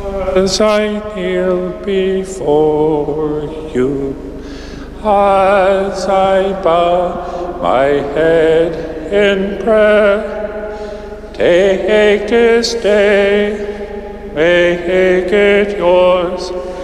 As I kneel before you, as I bow my head in prayer, take this day, make it yours,